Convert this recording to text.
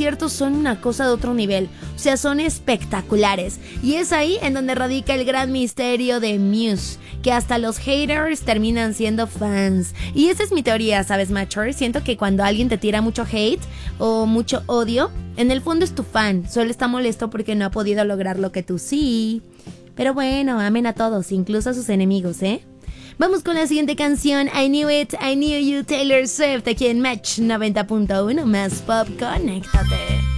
conciertos son una cosa de otro nivel. O sea, son espectaculares. Y es ahí en donde radica el gran misterio de Muse, que hasta los haters terminan siendo fans. Y esa es mi teoría, ¿sabes, Mature? Siento que cuando alguien te tira mucho hate o mucho odio, en el fondo es tu fan. Solo está molesto porque no ha podido lograr lo que tú sí. Pero bueno, amen a todos, incluso a sus enemigos, ¿eh? Vamos con la siguiente canción, I Knew It, I Knew You, Taylor Swift, aquí en Match 90.1 más Pop, conéctate.